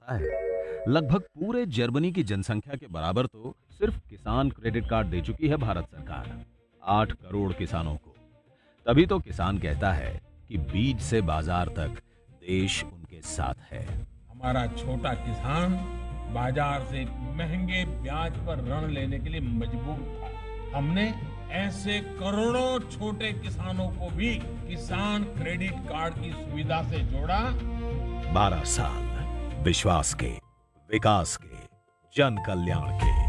पता है, लगभग पूरे जर्मनी की जनसंख्या के बराबर तो सिर्फ किसान क्रेडिट कार्ड दे चुकी है भारत सरकार, 8 करोड़ किसानों को। तभी तो किसान कहता है कि बीज से बाजार तक देश उनके साथ है। हमारा छोटा किसान बाजार से महंगे ब्याज पर ऋण लेने के लिए मजबूर था। हमने ऐसे करोड़ों छोटे किसानों को भी किसान क्रेडिट कार्ड की सुविधा से जोड़ा। 12 साल विश्वास के, विकास के, जन कल्याण के।